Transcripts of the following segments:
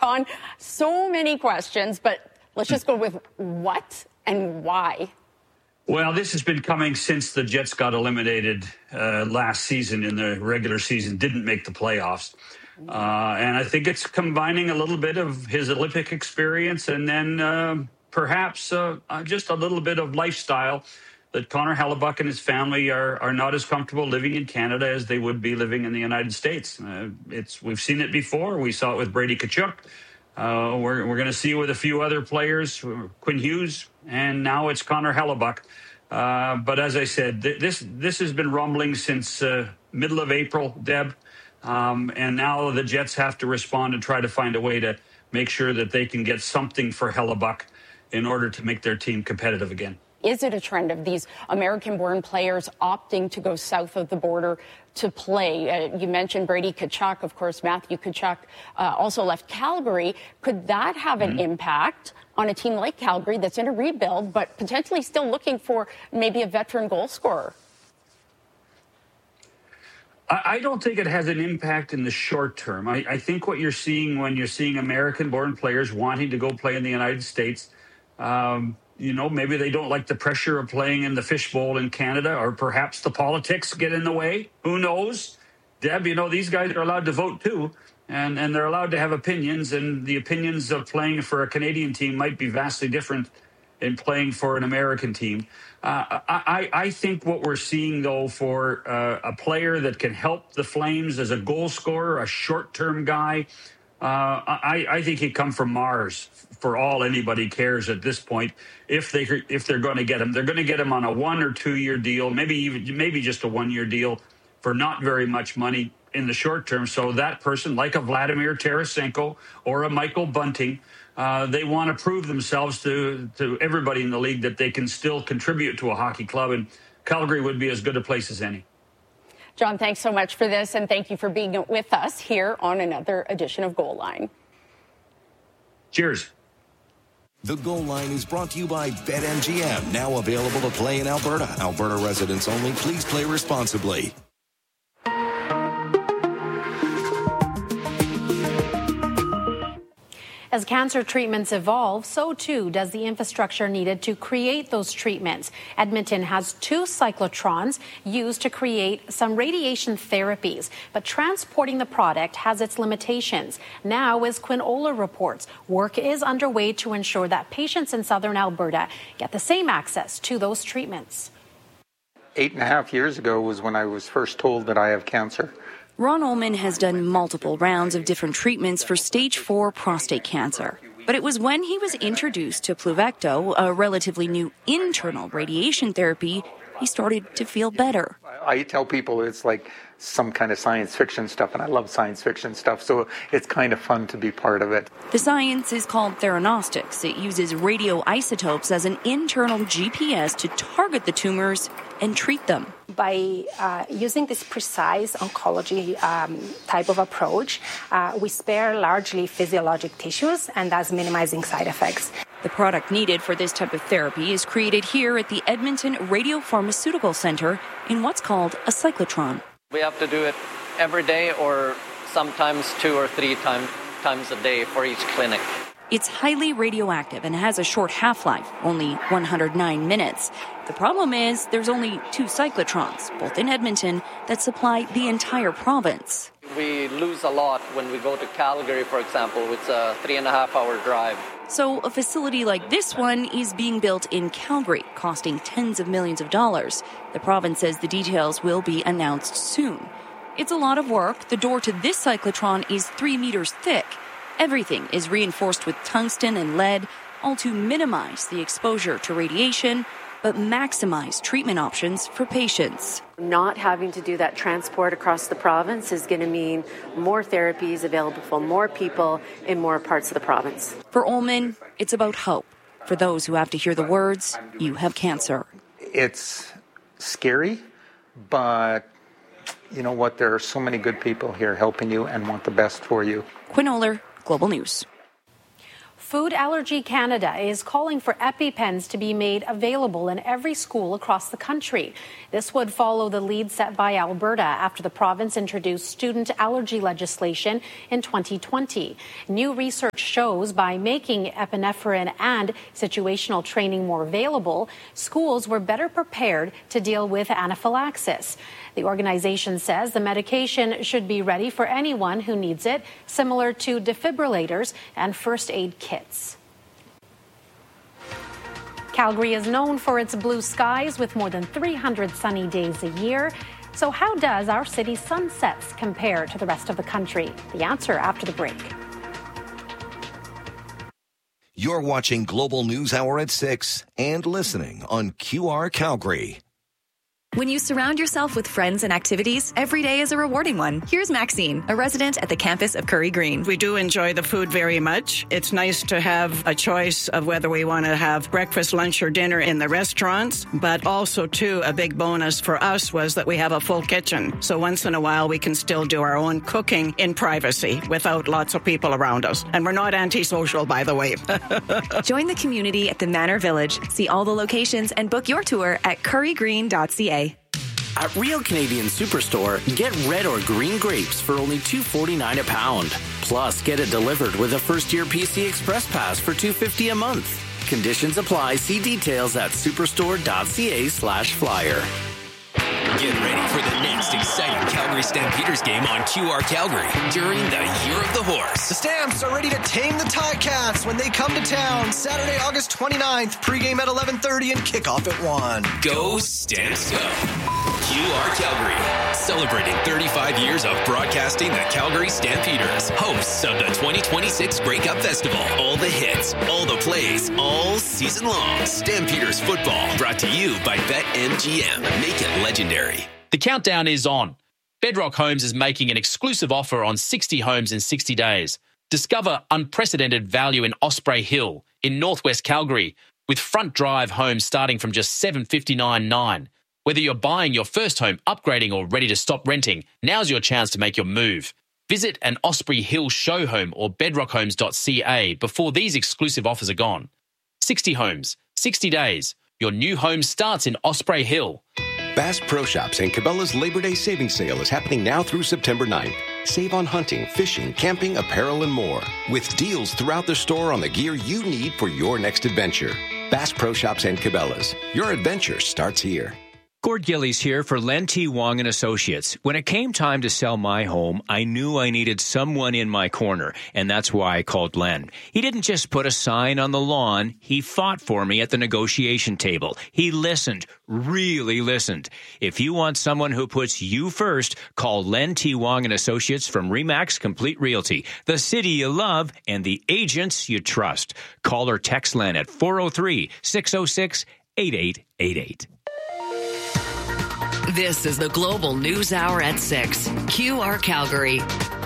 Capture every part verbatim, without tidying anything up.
John, so many questions, but let's just go with what and why. Well, this has been coming since the Jets got eliminated uh, last season in the regular season, didn't make the playoffs. Uh, and I think it's combining a little bit of his Olympic experience and then uh, perhaps uh, uh, just a little bit of lifestyle that Connor Hellebuyck and his family are are not as comfortable living in Canada as they would be living in the United States. Uh, it's we've seen it before. We saw it with Brady Tkachuk. Uh, we're we're going to see it with a few other players, Quinn Hughes, and now it's Connor Hellebuyck. Uh, but as I said, th- this this has been rumbling since uh, middle of April, Deb, um, and now the Jets have to respond and try to find a way to make sure that they can get something for Hellebuyck in order to make their team competitive again. Is it a trend of these American-born players opting to go south of the border to play? Uh, you mentioned Brady Tkachuk, of course, Matthew Tkachuk uh, also left Calgary. Could that have an mm-hmm. impact on a team like Calgary that's in a rebuild, but potentially still looking for maybe a veteran goal scorer? I don't think it has an impact in the short term. I, I think what you're seeing when you're seeing American-born players wanting to go play in the United States, um, you know, maybe they don't like the pressure of playing in the fishbowl in Canada, or perhaps the politics get in the way. Who knows? Deb, you know, these guys are allowed to vote too, and, and they're allowed to have opinions, and the opinions of playing for a Canadian team might be vastly different in playing for an American team. Uh, I, I think what we're seeing, though, for uh, a player that can help the Flames as a goal scorer, a short-term guy, uh, I, I think he'd come from Mars for all anybody cares at this point. If they if they're going to get him, they're going to get him on a one or two year deal, maybe even maybe just a one year deal for not very much money in the short term. So that person, like a Vladimir Tarasenko or a Michael Bunting, uh, they want to prove themselves to to everybody in the league that they can still contribute to a hockey club, and Calgary would be as good a place as any. John, thanks so much for this, and thank you for being with us here on another edition of Goal Line. Cheers. The Goal Line is brought to you by BetMGM, now available to play in Alberta. Alberta residents only. Please play responsibly. As cancer treatments evolve, so too does the infrastructure needed to create those treatments. Edmonton has two cyclotrons used to create some radiation therapies, but transporting the product has its limitations. Now, as Quinn Oler reports, work is underway to ensure that patients in southern Alberta get the same access to those treatments. Eight and a half years ago was when I was first told that I have cancer. Ron Ullman has done multiple rounds of different treatments for stage four prostate cancer. But it was when he was introduced to Pluvecto, a relatively new internal radiation therapy, he started to feel better. I tell people it's like some kind of science fiction stuff, and I love science fiction stuff, so it's kind of fun to be part of it. The science is called theranostics. It uses radioisotopes as an internal G P S to target the tumors and treat them. By uh, using this precise oncology um, type of approach, uh, we spare largely physiologic tissues and thus minimizing side effects. The product needed for this type of therapy is created here at the Edmonton Radiopharmaceutical Center in what's called a cyclotron. We have to do it every day or sometimes two or three time, times a day for each clinic. It's highly radioactive and has a short half-life, only one hundred nine minutes. The problem is there's only two cyclotrons, both in Edmonton, that supply the entire province. We lose a lot when we go to Calgary, for example. It's a three and a half hour drive. So a facility like this one is being built in Calgary, costing tens of millions of dollars. The province says the details will be announced soon. It's a lot of work. The door to this cyclotron is three meters thick. Everything is reinforced with tungsten and lead, all to minimize the exposure to radiation, but maximize treatment options for patients. Not having to do that transport across the province is going to mean more therapies available for more people in more parts of the province. For Ullman, it's about hope. For those who have to hear the words, you have cancer. It's scary, but you know what? There are so many good people here helping you and want the best for you. Quinn Oler, Global News. Food Allergy Canada is calling for EpiPens to be made available in every school across the country. This would follow the lead set by Alberta after the province introduced student allergy legislation in twenty twenty. New research shows by making epinephrine and situational training more available, schools were better prepared to deal with anaphylaxis. The organization says the medication should be ready for anyone who needs it, similar to defibrillators and first aid kits. Calgary is known for its blue skies with more than three hundred sunny days a year. So how does our city's sunsets compare to the rest of the country? The answer after the break. You're watching Global News Hour at six and listening on Q R Calgary. When you surround yourself with friends and activities, every day is a rewarding one. Here's Maxine, a resident at the campus of Curry Green. We do enjoy the food very much. It's nice to have a choice of whether we want to have breakfast, lunch, or dinner in the restaurants. But also, too, a big bonus for us was that we have a full kitchen. So once in a while, we can still do our own cooking in privacy without lots of people around us. And we're not antisocial, by the way. Join the community at the Manor Village. See all the locations and book your tour at curry green dot c a. At Real Canadian Superstore, get red or green grapes for only two dollars and forty-nine cents a pound. Plus, get it delivered with a first-year P C Express Pass for two dollars and fifty cents a month. Conditions apply. See details at superstore dot c a slash flyer. Get ready for the next exciting Calgary Stampeders game on Q R Calgary during the Year of the Horse. The Stamps are ready to tame the Ticats when they come to town Saturday, August twenty-ninth. Pregame at eleven thirty and kickoff at one. Go Stamps go. Q R Calgary, celebrating thirty-five years of broadcasting the Calgary Stampeders, hosts of the twenty twenty-six Grey Cup Festival. All the hits, all the plays, all season long. Stampeders football, brought to you by BetMGM. Make it legendary. The countdown is on. Bedrock Homes is making an exclusive offer on sixty homes in sixty days. Discover unprecedented value in Osprey Hill in northwest Calgary, with front drive homes starting from just seven hundred fifty-nine dollars and ninety cents. Whether you're buying your first home, upgrading, or ready to stop renting, now's your chance to make your move. Visit an Osprey Hill show home or bedrock homes dot c a before these exclusive offers are gone. sixty homes, sixty days. Your new home starts in Osprey Hill. Bass Pro Shops and Cabela's Labor Day Savings Sale is happening now through September ninth. Save on hunting, fishing, camping, apparel, and more, with deals throughout the store on the gear you need for your next adventure. Bass Pro Shops and Cabela's. Your adventure starts here. Gord Gillies here for Len T. Wong and Associates. When it came time to sell my home, I knew I needed someone in my corner, and that's why I called Len. He didn't just put a sign on the lawn. He fought for me at the negotiation table. He listened, really listened. If you want someone who puts you first, call Len T. Wong and Associates from Remax Complete Realty, the city you love and the agents you trust. Call or text Len at four oh three, six oh six, eight eight eight eight. This is the Global News Hour at six. Q R Calgary.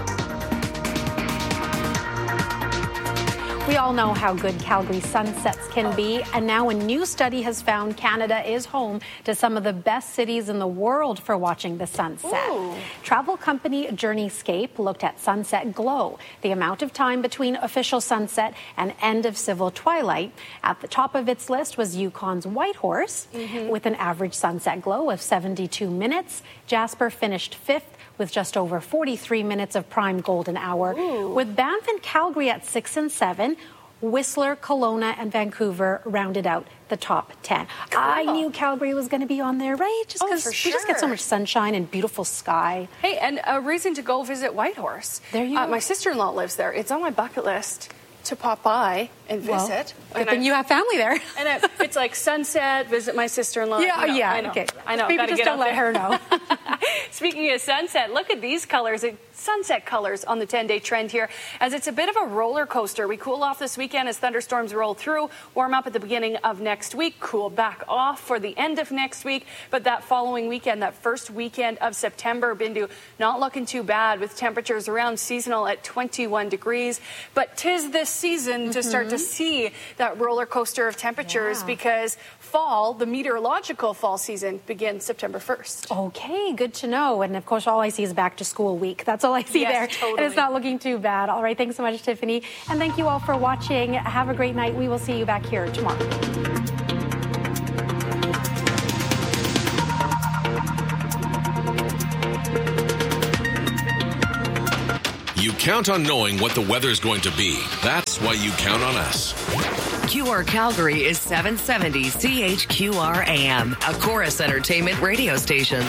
We all know how good Calgary sunsets can be, and now a new study has found Canada is home to some of the best cities in the world for watching the sunset. Ooh. Travel company Journeyscape looked at sunset glow, the amount of time between official sunset and end of civil twilight. At the top of its list was Yukon's Whitehorse, mm-hmm. with an average sunset glow of seventy-two minutes. Jasper finished fifth with just over forty-three minutes of prime golden hour. Ooh. With Banff and Calgary at six and seven, Whistler, Kelowna, and Vancouver rounded out the top ten. Cool. I knew Calgary was going to be on there, right? Just because oh, we sure. just get so much sunshine and beautiful sky. Hey, and a reason to go visit Whitehorse. There you uh, go. My sister-in-law lives there. It's on my bucket list to pop by and visit. Well, good thing you have family there. And I, it's like sunset, visit my sister-in-law. Yeah, you know, yeah, I know, okay. I know. Maybe Gotta just get don't let there. her know. Speaking of sunset, look at these colors. Sunset colors on the ten-day trend here, as it's a bit of a roller coaster. We cool off this weekend as thunderstorms roll through, warm up at the beginning of next week, cool back off for the end of next week. But that following weekend, that first weekend of September, Bindu, not looking too bad with temperatures around seasonal at twenty-one degrees. But 'tis this season mm-hmm. to start to see that roller coaster of temperatures yeah. because fall, the meteorological fall season, begins September first. Okay, good to know. And of course, all I see is back to school week. That's all I see Yes, there. totally. And it's not looking too bad. All right, thanks so much, Tiffany. And thank you all for watching. Have a great night. We will see you back here tomorrow. You count on knowing what the weather's going to be. That's why you count on us. Q R Calgary is seven seventy C H Q R A M, a Chorus Entertainment radio station.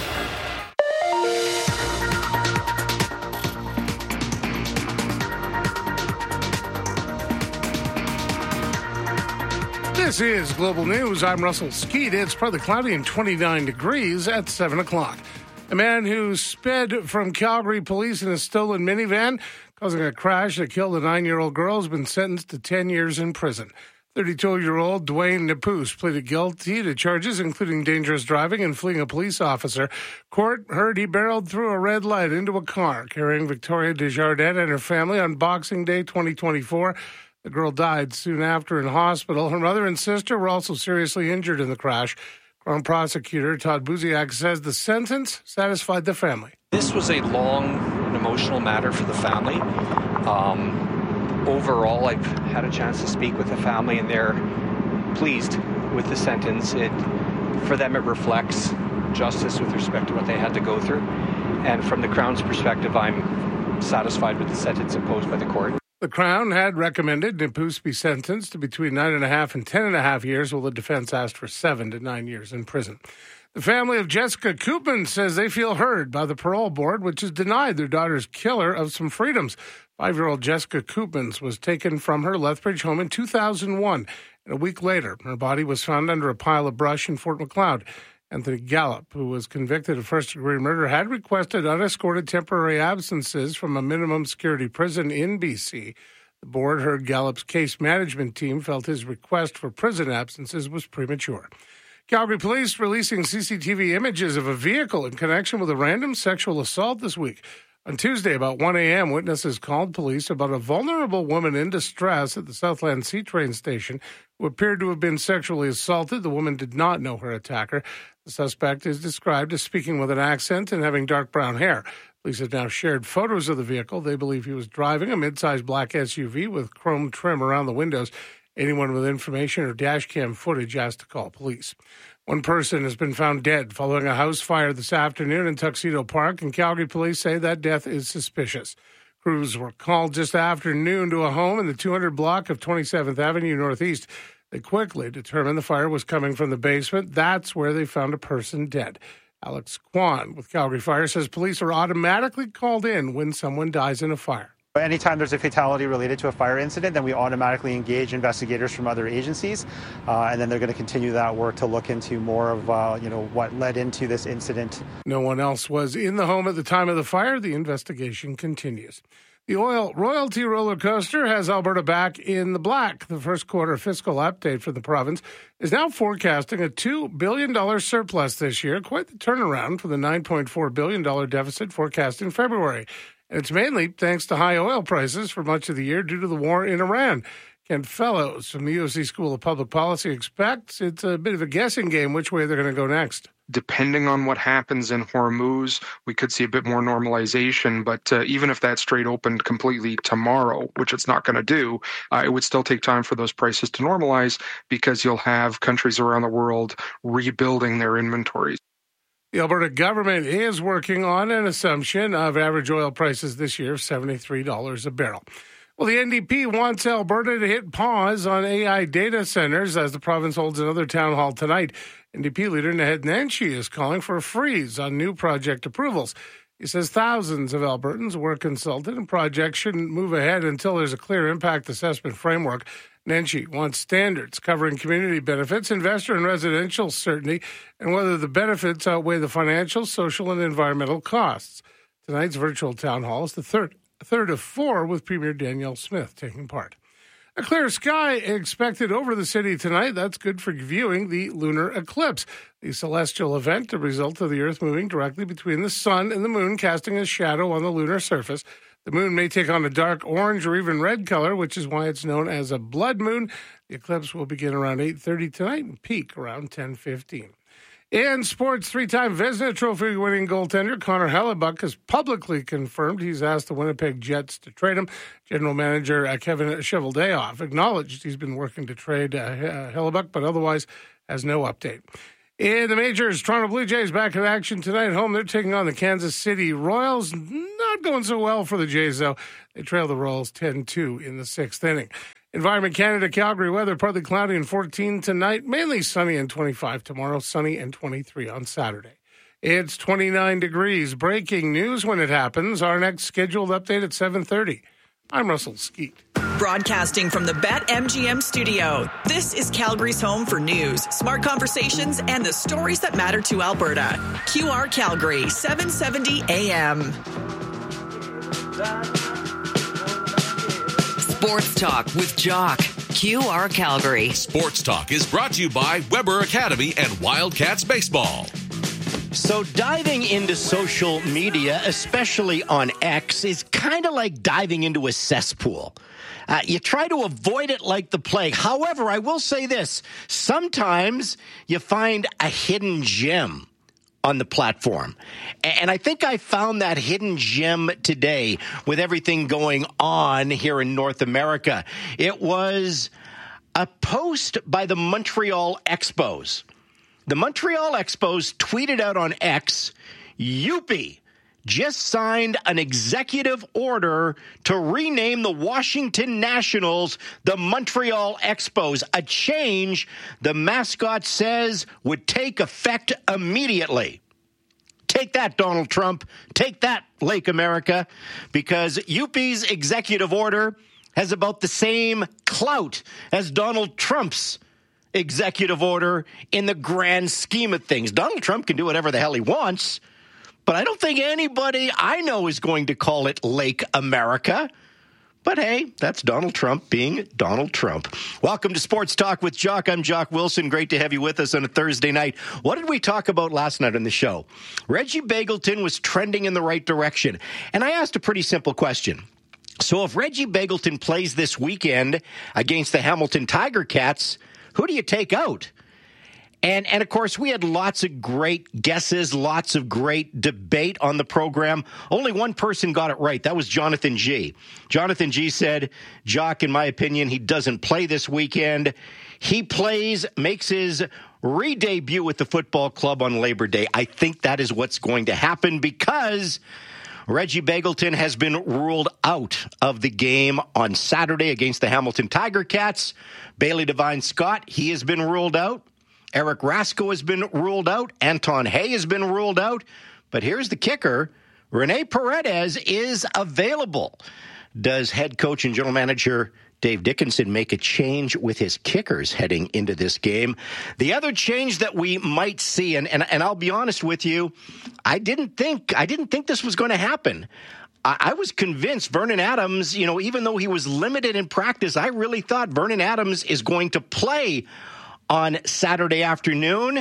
This is Global News. I'm Russell Skeet. It's partly cloudy and twenty-nine degrees at seven o'clock. A man who sped from Calgary police in a stolen minivan, causing a crash that killed a nine-year-old girl, has been sentenced to ten years in prison. thirty-two-year-old Dwayne Napus pleaded guilty to charges including dangerous driving and fleeing a police officer. Court heard he barreled through a red light into a car carrying Victoria Desjardins and her family on Boxing Day twenty twenty-four. The girl died soon after in hospital. Her mother and sister were also seriously injured in the crash. Crown prosecutor Todd Buziak says the sentence satisfied the family. This was a long and emotional matter for the family. Um, overall, I've had a chance to speak with the family, and they're pleased with the sentence. It, for them, it reflects justice with respect to what they had to go through. And from the Crown's perspective, I'm satisfied with the sentence imposed by the court. The Crown had recommended Napus be sentenced to between nine and a half and ten and a half years, while the defense asked for seven to nine years in prison. The family of Jessica Koopman says they feel heard by the parole board, which has denied their daughter's killer of some freedoms. Five-year-old Jessica Koopmans was taken from her Lethbridge home in two thousand one, and a week later, her body was found under a pile of brush in Fort Macleod. Anthony Gallup, who was convicted of first-degree murder, had requested unescorted temporary absences from a minimum security prison in B C. The board heard Gallup's case management team felt his request for prison absences was premature. Calgary police releasing C C T V images of a vehicle in connection with a random sexual assault this week. On Tuesday, about one a.m., witnesses called police about a vulnerable woman in distress at the Southland C train station who appeared to have been sexually assaulted. The woman did not know her attacker. The suspect is described as speaking with an accent and having dark brown hair. Police have now shared photos of the vehicle. They believe he was driving a mid-sized black S U V with chrome trim around the windows. Anyone with information or dash cam footage asked to call police. One person has been found dead following a house fire this afternoon in Tuxedo Park, and Calgary police say that death is suspicious. Crews were called just after noon to a home in the two hundred block of twenty-seventh Avenue Northeast. They quickly determined the fire was coming from the basement. That's where they found a person dead. Alex Kwan with Calgary Fire says police are automatically called in when someone dies in a fire. Anytime there's a fatality related to a fire incident, then we automatically engage investigators from other agencies, uh, and then they're going to continue that work to look into more of, uh, you know, what led into this incident. No one else was in the home at the time of the fire. The investigation continues. The oil royalty roller coaster has Alberta back in the black. The first quarter fiscal update for the province is now forecasting a two billion dollars surplus this year, quite the turnaround from the nine point four billion dollars deficit forecast in February. And it's mainly thanks to high oil prices for much of the year due to the war in Iran. Kent Fellows from the U of C School of Public Policy expects it's a bit of a guessing game which way they're going to go next. Depending on what happens in Hormuz, we could see a bit more normalization. But uh, even if that strait opened completely tomorrow, which it's not going to do, uh, it would still take time for those prices to normalize because you'll have countries around the world rebuilding their inventories. The Alberta government is working on an assumption of average oil prices this year of seventy-three dollars a barrel. Well, the N D P wants Alberta to hit pause on A I data centers as the province holds another town hall tonight. N D P leader Naheed Nenshi is calling for a freeze on new project approvals. He says thousands of Albertans were consulted and projects shouldn't move ahead until there's a clear impact assessment framework. Nenshi wants standards covering community benefits, investor and residential certainty, and whether the benefits outweigh the financial, social, and environmental costs. Tonight's virtual town hall is the third, third of four, with Premier Danielle Smith taking part. A clear sky expected over the city tonight. That's good for viewing the lunar eclipse, the celestial event, a result of the Earth moving directly between the sun and the moon, casting a shadow on the lunar surface. The moon may take on a dark orange or even red color, which is why it's known as a blood moon. The eclipse will begin around eight thirty tonight and peak around ten fifteen. In sports, three-time Vezina Trophy-winning goaltender Connor Hellebuyck has publicly confirmed he's asked the Winnipeg Jets to trade him. General manager uh, Kevin Cheveldayoff acknowledged he's been working to trade uh, Hellebuyck, but otherwise has no update. In the majors, Toronto Blue Jays back in action tonight at home. They're taking on the Kansas City Royals. Not going so well for the Jays, though. They trail the Royals ten two in the sixth inning. Environment Canada, Calgary weather, partly cloudy and fourteen tonight, mainly sunny and twenty-five tomorrow, sunny and twenty-three on Saturday. It's twenty-nine degrees. Breaking news when it happens. Our next scheduled update at seven thirty. I'm Russell Skeet. Broadcasting from the BetMGM studio, this is Calgary's home for news, smart conversations, and the stories that matter to Alberta. Q R Calgary, seven seventy A M. Sports Talk with Jock. Q R Calgary. Sports Talk is brought to you by Weber Academy and Wildcats Baseball. So diving into social media, especially on X, is kind of like diving into a cesspool. Uh, you try to avoid it like the plague. However, I will say this. Sometimes you find a hidden gem on the platform. And I think I found that hidden gem today with everything going on here in North America. It was a post by the Montreal Expos. The Montreal Expos tweeted out on X, "Youpie just signed an executive order to rename the Washington Nationals the Montreal Expos, a change the mascot says would take effect immediately." Take that, Donald Trump. Take that, Lake America, because Youpie's executive order has about the same clout as Donald Trump's executive order in the grand scheme of things. Donald Trump can do whatever the hell he wants, but I don't think anybody I know is going to call it Lake America. But hey, that's Donald Trump being Donald Trump. Welcome to Sports Talk with Jock. I'm Jock Wilson. Great to have you with us on a Thursday night. What did we talk about last night on the show? Reggie Begelton was trending in the right direction. And I asked a pretty simple question. So if Reggie Begelton plays this weekend against the Hamilton Tiger Cats, who do you take out? And, and of course, we had lots of great guesses, lots of great debate on the program. Only one person got it right. That was Jonathan G. Jonathan G said, Jock, in my opinion, he doesn't play this weekend. He plays, makes his re-debut with the football club on Labor Day. I think that is what's going to happen because Reggie Begelton has been ruled out of the game on Saturday against the Hamilton Tiger Cats. Bailey Devine Scott, he has been ruled out. Eric Rasko has been ruled out. Anton Hay has been ruled out. But here's the kicker. Rene Paredes is available. Does head coach and general manager Dave Dickinson make a change with his kickers heading into this game? The other change that we might see, and, and, and I'll be honest with you, I didn't think I didn't think this was going to happen. I, I was convinced Vernon Adams, you know, even though he was limited in practice, I really thought Vernon Adams is going to play on Saturday afternoon.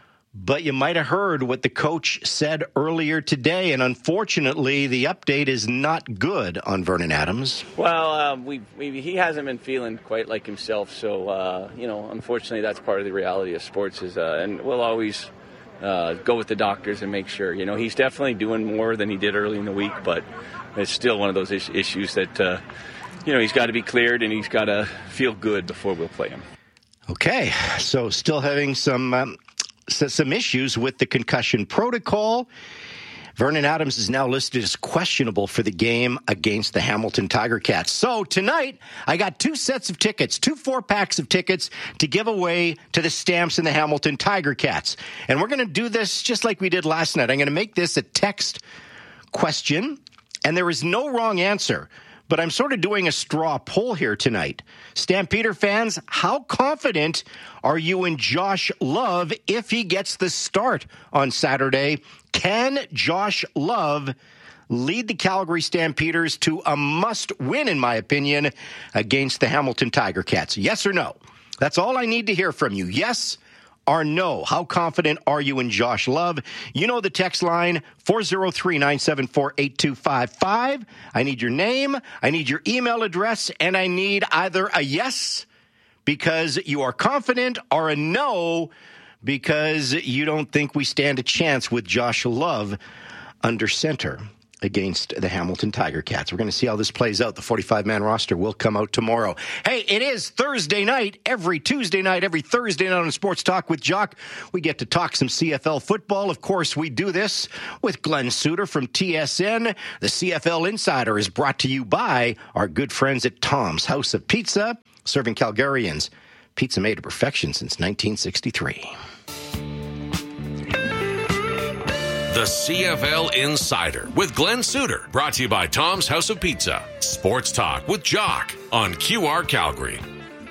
But you might have heard what the coach said earlier today, and unfortunately, the update is not good on Vernon Adams. Well, um, we, we he hasn't been feeling quite like himself, so uh, you know, unfortunately, that's part of the reality of sports. Is uh, and we'll always uh, go with the doctors and make sure. You know, he's definitely doing more than he did early in the week, but it's still one of those is- issues that uh, you know he's got to be cleared and he's got to feel good before we'll play him. Okay, so still having some um, some issues with the concussion protocol. Vernon Adams is now listed as questionable for the game against the Hamilton Tiger Cats. So tonight, I got two sets of tickets, two four-packs of tickets to give away to the Stamps and the Hamilton Tiger Cats. And we're going to do this just like we did last night. I'm going to make this a text question, and there is no wrong answer. But I'm sort of doing a straw poll here tonight. Stampeder fans, how confident are you in Josh Love if he gets the start on Saturday? Can Josh Love lead the Calgary Stampeders to a must-win, in my opinion, against the Hamilton Tiger Cats? Yes or no? That's all I need to hear from you. Yes are no. How confident are you in Josh Love? You know the text line, four oh three, nine seven four, eight two five five. I need your name, I need your email address, and I need either a yes because you are confident or a no because you don't think we stand a chance with Josh Love under center against the Hamilton Tiger Cats. We're going to see how this plays out. The forty-five man roster will come out tomorrow. Hey, it is Thursday night. Every Tuesday night, every Thursday night on Sports Talk with Jock, we get to talk some C F L football. Of course, we do this with Glenn Suter from T S N. The C F L Insider is brought to you by our good friends at Tom's House of Pizza, serving Calgarians pizza made to perfection since nineteen sixty-three. The C F L Insider with Glenn Suter, brought to you by Tom's House of Pizza. Sports Talk with Jock on Q R Calgary.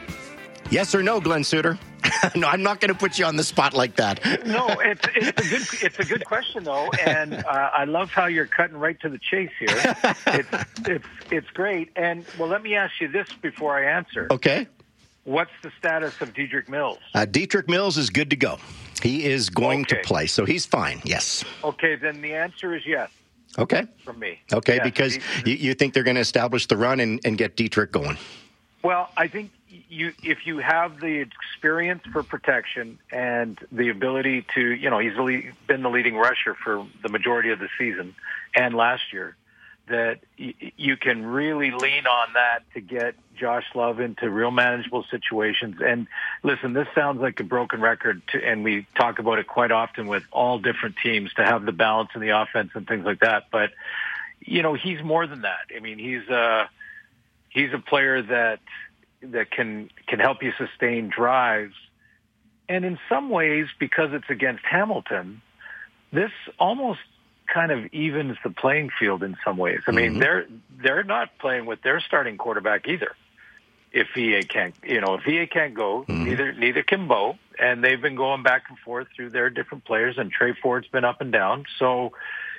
Yes or no, Glenn Suter? No, I'm not going to put you on the spot like that. No, it's it's a good it's a good question though, and uh, I love how you're cutting right to the chase here. It's it's it's great. And well, let me ask you this before I answer. Okay. What's the status of Dedrick Mills? Uh, Dedrick Mills is good to go. He is going okay. to play, so he's fine. Yes. Okay, then the answer is yes. Okay. From me. Okay, yes, because he, you, you think they're going to establish the run and, and get Dedrick going. Well, I think you if you have the experience for protection and the ability to, you know, he's really been the leading rusher for the majority of the season and last year, that y- you can really lean on that to get Josh Love into real manageable situations. And listen, this sounds like a broken record, to, and we talk about it quite often with all different teams to have the balance in the offense and things like that. But, you know, he's more than that. I mean, he's a, he's a player that that can can help you sustain drives. And in some ways, because it's against Hamilton, this almost kind of evens the playing field in some ways. I mean, mm-hmm. they're they're not playing with their starting quarterback either. If V A can't, you know, if V A can't go, mm-hmm. neither neither can Bo, and they've been going back and forth through their different players. And Trey Ford's been up and down, so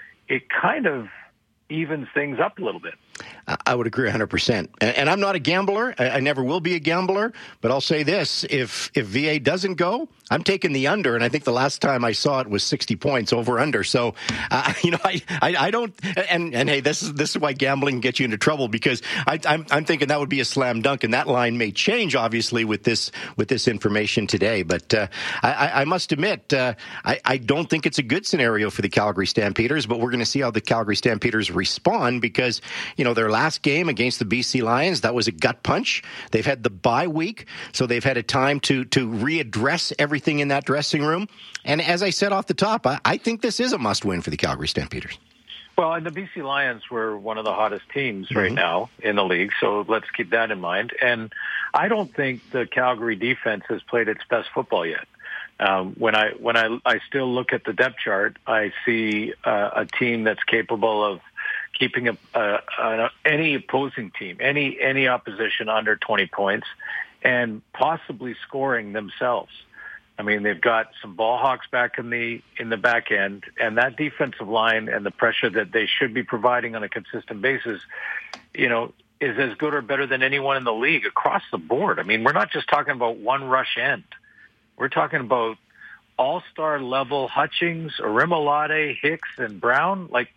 it kind of evens things up a little bit. I would agree one hundred percent. And I'm not a gambler. I never will be a gambler. But I'll say this. If if V A doesn't go, I'm taking the under. And I think the last time I saw it was sixty points over under. So, uh, you know, I, I, I don't. And, and hey, this is this is why gambling can get you into trouble, because I, I'm, I'm thinking that would be a slam dunk. And that line may change, obviously, with this with this information today. But uh, I, I must admit, uh, I, I don't think it's a good scenario for the Calgary Stampeders. But we're going to see how the Calgary Stampeders respond, because, you know, their last game against the B C Lions, that was a gut punch. They've had the bye week, so they've had a time to to readdress everything in that dressing room. And as I said off the top, I, I think this is a must-win for the Calgary Stampeders. Well, and the B C Lions were one of the hottest teams mm-hmm. right now in the league, so let's keep that in mind. And I don't think the Calgary defense has played its best football yet. Um, when I when I I still look at the depth chart, I see uh, a team that's capable of keeping a, uh, uh, any opposing team, any any opposition under twenty points, and possibly scoring themselves. I mean, they've got some ball hawks back in the in the back end, and that defensive line and the pressure that they should be providing on a consistent basis, you know, is as good or better than anyone in the league across the board. I mean, we're not just talking about one rush end. We're talking about all-star level Hutchings, Arimolade, Hicks, and Brown. Like,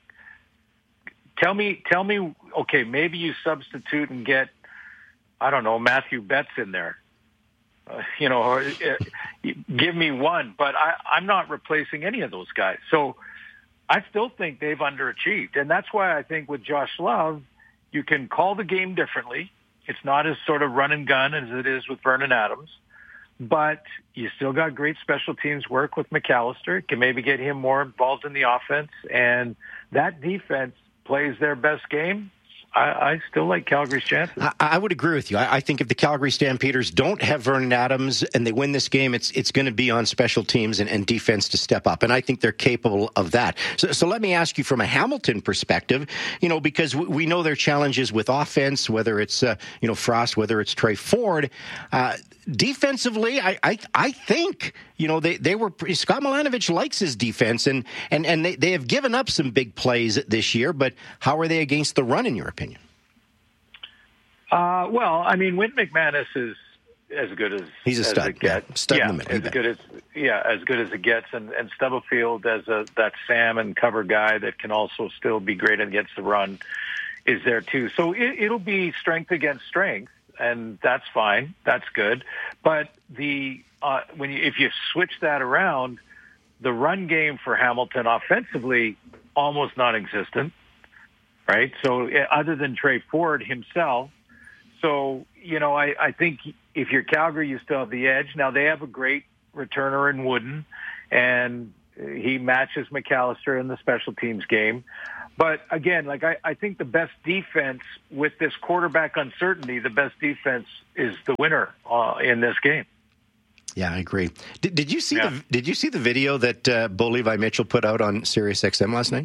Tell me, tell me, okay, maybe you substitute and get, I don't know, Matthew Betts in there. Uh, you know, or, uh, give me one, but I, I'm not replacing any of those guys. So I still think they've underachieved. And that's why I think with Josh Love, you can call the game differently. It's not as sort of run and gun as it is with Vernon Adams. But you still got great special teams work with McAllister. Can maybe get him more involved in the offense. And that defense plays their best game, I, I still like Calgary's chances. I, I would agree with you. I, I think if the Calgary Stampeders don't have Vernon Adams and they win this game, it's it's going to be on special teams and, and defense to step up. And I think they're capable of that. So, so let me ask you from a Hamilton perspective, you know, because we, we know their challenges with offense, whether it's, uh, you know, Frost, whether it's Trey Ford. Uh, defensively, I, I I think, you know, they, they were, Scott Milanovich likes his defense, and, and, and they, they have given up some big plays this year, but how are they against the run, in your opinion? Uh, well, I mean, Wynn McManus is as good as he's a as stud. it gets. Yeah, stud yeah, in the middle. as good as yeah, as good as it gets. And, and Stubblefield as a that Sam and cover guy that can also still be great against the run is there too. So it, it'll be strength against strength, and that's fine. That's good. But the uh, when you, if you switch that around, the run game for Hamilton offensively almost non-existent, right? So other than Trey Ford himself. So, you know, I, I think if you're Calgary, you still have the edge. Now, they have a great returner in Wooden, and he matches McAllister in the special teams game. But, again, like I, I think the best defense with this quarterback uncertainty, the best defense is the winner uh, in this game. Yeah, I agree. Did, did you see yeah. the Did you see the video that uh, Bo Levi Mitchell put out on Sirius X M last night?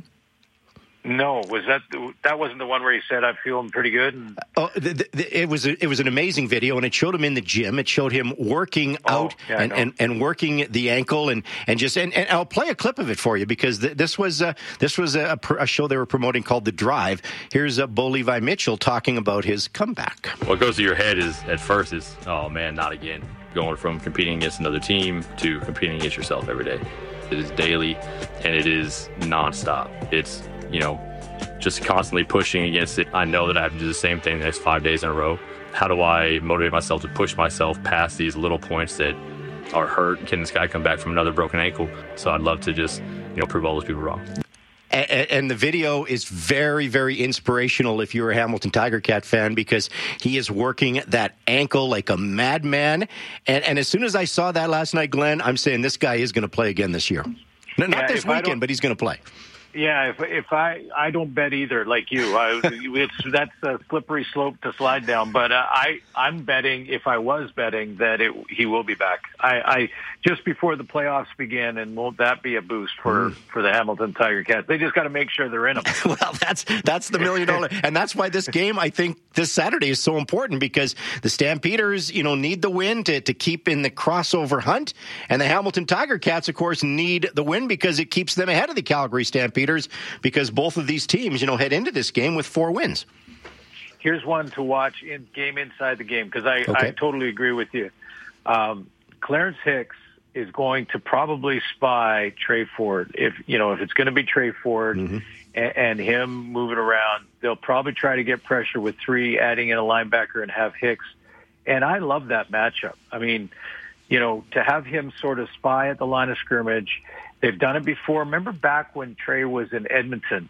No, was that that wasn't the one where he said I'm feeling pretty good? And... Oh, the, the, it was a, it was an amazing video, and it showed him in the gym. It showed him working oh, out yeah, and, and, and working the ankle, and, and just and, and I'll play a clip of it for you because th- this was uh, this was a, a show they were promoting called The Drive. Here's uh, Bo Levi Mitchell talking about his comeback. What goes through your head is at first is oh man, not again. Going from competing against another team to competing against yourself every day. It is daily, and it is nonstop. It's you know. just constantly pushing against it. I know that I have to do the same thing the next five days in a row. How do I motivate myself to push myself past these little points that are hurt? Can this guy come back from another broken ankle? So I'd love to just, you know, prove all those people wrong. And, and the video is very, very inspirational if you're a Hamilton Tiger Cat fan because he is working that ankle like a madman. And, and as soon as I saw that last night, Glenn, I'm saying this guy is going to play again this year. Not yeah, this weekend, but he's going to play. Yeah, if if I I don't bet either, like you, I, it's that's a slippery slope to slide down. But uh, I I'm betting if I was betting that it, he will be back. I, I just before the playoffs begin, and won't that be a boost for, mm. for the Hamilton Tiger Cats? They just got to make sure they're in them. Well, that's that's the million dollar, and that's why this game I think this Saturday is so important because the Stampeders, you know, need the win to to keep in the crossover hunt, and the Hamilton Tiger Cats, of course, need the win because it keeps them ahead of the Calgary Stampeders. Because both of these teams, you know, head into this game with four wins. Here's one to watch in game inside the game because I, okay. I totally agree with you. Um, Clarence Hicks is going to probably spy Trey Ford. If you know, if it's going to be Trey Ford mm-hmm. and, and him moving around, they'll probably try to get pressure with three, adding in a linebacker and have Hicks. And I love that matchup. I mean, you know, to have him sort of spy at the line of scrimmage. They've done it before. Remember back when Trey was in Edmonton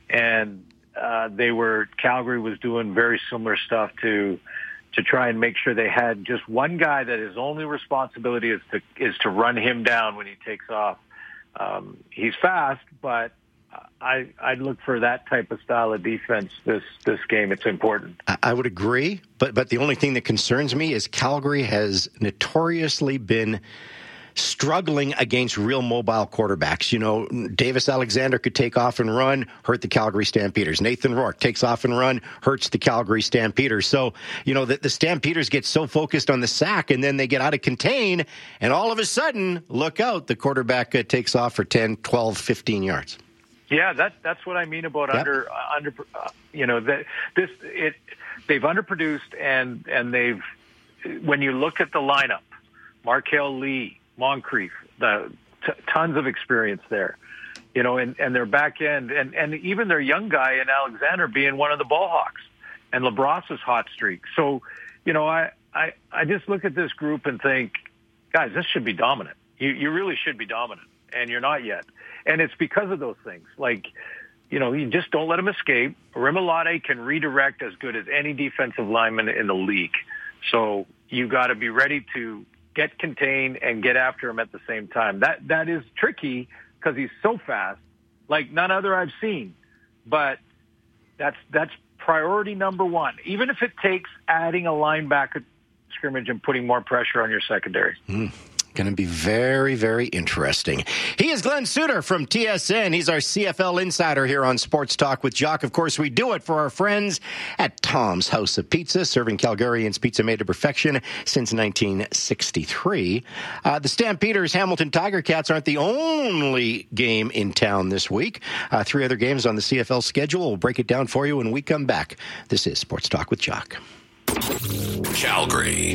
and uh, they were, Calgary was doing very similar stuff to, to try and make sure they had just one guy that his only responsibility is to, is to run him down when he takes off. Um, he's fast, but I, I'd look for that type of style of defense this, this game. It's important. I would agree, but, but the only thing that concerns me is Calgary has notoriously been struggling against real mobile quarterbacks. You know, Davis Alexander could take off and run, hurt the Calgary Stampeders. Nathan Rourke takes off and run, hurts the Calgary Stampeders. So, you know, the, the Stampeders get so focused on the sack and then they get out of contain and all of a sudden, look out, the quarterback uh, takes off for ten, twelve, fifteen yards. Yeah, that, that's what I mean about yep. under, uh, under, uh, you know, that this, it, they've underproduced and, and they've, when you look at the lineup, Markel Lee, Moncrief, the t- tons of experience there, you know, and, and their back end and, and even their young guy in Alexander being one of the ball hawks and LaBrosse's hot streak. So, you know, I, I, I just look at this group and think, guys, this should be dominant. You, you really should be dominant and you're not yet. And it's because of those things. Like, you know, you just don't let them escape. Rimalote can redirect as good as any defensive lineman in the league. So you got to be ready to get contained and get after him at the same time. That that is tricky because he's so fast, like none other I've seen. But that's that's priority number one. Even if it takes adding a linebacker scrimmage and putting more pressure on your secondary. Mm. Going to be very, very interesting. He is Glenn Suter from T S N. He's our C F L insider here on Sports Talk with Jock. Of course, we do it for our friends at Tom's House of Pizza, serving Calgarians pizza made to perfection since nineteen sixty-three. Uh, the Stampeders Hamilton Tiger Cats aren't the only game in town this week. Uh, three other games on the C F L schedule. We'll break it down for you when we come back. This is Sports Talk with Jock. Calgary.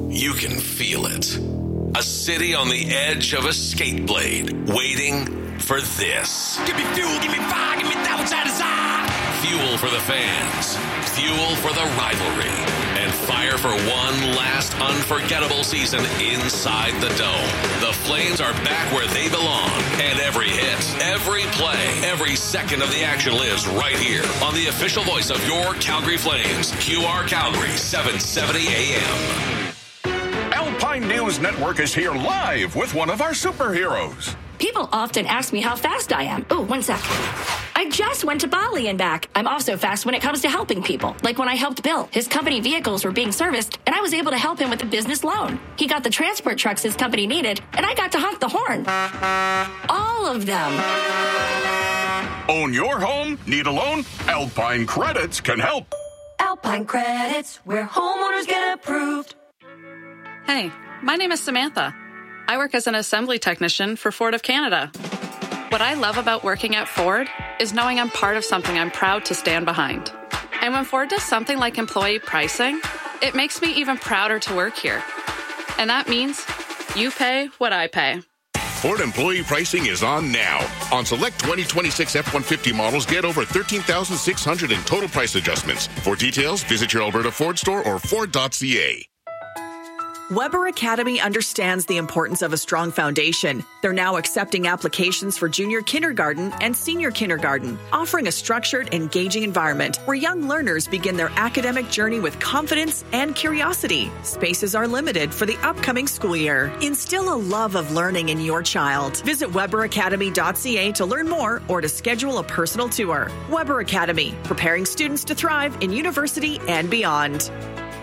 you can feel it. A city on the edge of a skate blade, waiting for this. Give me fuel, give me fire, give me that which I desire. Fuel for the fans, fuel for the rivalry, and fire for one last unforgettable season inside the Dome. The Flames are back where they belong, and every hit, every play, every second of the action lives right here on the official voice of your Calgary Flames, Q R Calgary, seven seventy A M. Alpine News Network is here live with one of our superheroes. People often ask me how fast I am. Oh, one sec. I just went to Bali and back. I'm also fast when it comes to helping people. Like when I helped Bill. His company vehicles were being serviced, and I was able to help him with a business loan. He got the transport trucks his company needed, and I got to honk the horn. All of them. Own your home? Need a loan? Alpine Credits can help. Alpine Credits, where homeowners get approved. Hey, my name is Samantha. I work as an assembly technician for Ford of Canada. What I love about working at Ford is knowing I'm part of something I'm proud to stand behind. And when Ford does something like employee pricing, it makes me even prouder to work here. And that means you pay what I pay. Ford employee pricing is on now. On select twenty twenty-six F one fifty models, get over thirteen thousand six hundred in total price adjustments. For details, visit your Alberta Ford store or Ford dot C A. Weber Academy understands the importance of a strong foundation. They're now accepting applications for junior kindergarten and senior kindergarten, offering a structured, engaging environment where young learners begin their academic journey with confidence and curiosity. Spaces are limited for the upcoming school year. Instill a love of learning in your child. Visit Weber Academy dot C A to learn more or to schedule a personal tour. Weber Academy, preparing students to thrive in university and beyond.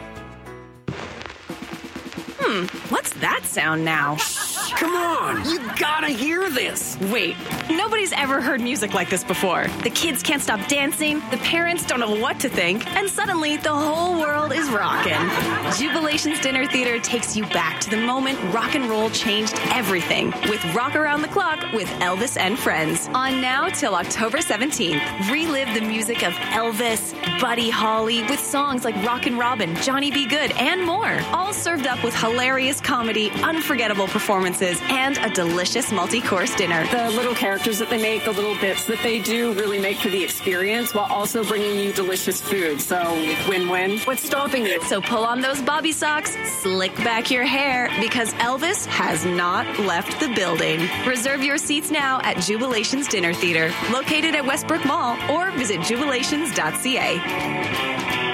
Hmm, what's that sound now? Come on, you gotta hear this. Wait, nobody's ever heard music like this before. The kids can't stop dancing, the parents don't know what to think, and suddenly the whole world is rocking. Jubilations Dinner Theater takes you back to the moment rock and roll changed everything with Rock Around the Clock with Elvis and Friends. On now till October seventeenth. Relive the music of Elvis, Buddy Holly with songs like Rockin' Robin, Johnny B. Good, and more. All served up with hilarious comedy, unforgettable performances, and a delicious multi-course dinner. The little characters that they make, the little bits that they do really make for the experience while also bringing you delicious food. So win-win. What's stopping you? So pull on those bobby socks, slick back your hair, because Elvis has not left the building. Reserve your seats now at Jubilations Dinner Theater, located at Westbrook Mall, or visit jubilations dot c a.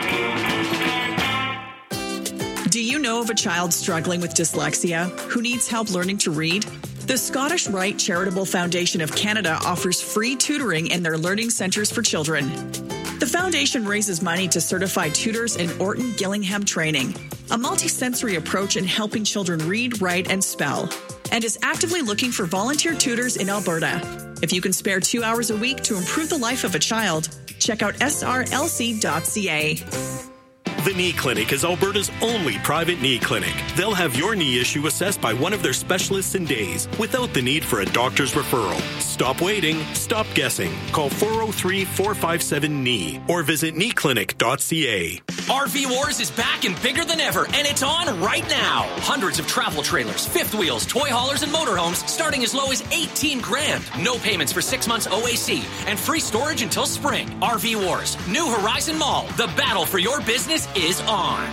Do you know of a child struggling with dyslexia who needs help learning to read? The Scottish Rite Charitable Foundation of Canada offers free tutoring in their learning centres for children. The foundation raises money to certify tutors in Orton Gillingham training, a multisensory approach in helping children read, write, and spell, and is actively looking for volunteer tutors in Alberta. If you can spare two hours a week to improve the life of a child, check out s r l c dot c a. The Knee Clinic is Alberta's only private knee clinic. They'll have your knee issue assessed by one of their specialists in days without the need for a doctor's referral. Stop waiting. Stop guessing. Call four oh three, four five seven, K N E E or visit knee clinic dot c a. R V Wars is back and bigger than ever, and it's on right now. Hundreds of travel trailers, fifth wheels, toy haulers, and motorhomes starting as low as eighteen grand. No payments for six months O A C and free storage until spring. R V Wars, New Horizon Mall. The battle for your business is on.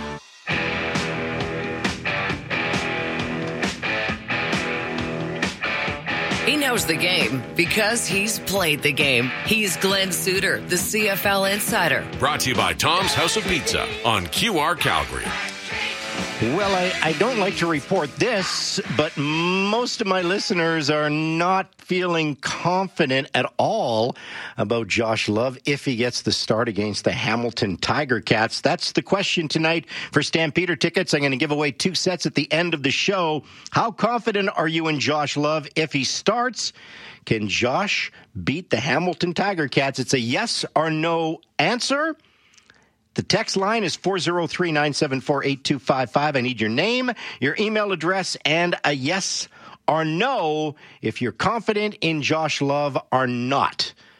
He knows the game because he's played the game. He's Glenn Suter, the C F L Insider. Brought to you by Tom's House of Pizza on Q R Calgary. Well, I, I don't like to report this, but most of my listeners are not feeling confident at all about Josh Love if he gets the start against the Hamilton Tiger Cats. That's the question tonight for Stampeder tickets. I'm going to give away two sets at the end of the show. How confident are you in Josh Love if he starts? Can Josh beat the Hamilton Tiger Cats? It's a yes or no answer. The text line is four oh three, nine seven four, eight two five five. I need your name, your email address, and a yes or no if you're confident in Josh Love or not.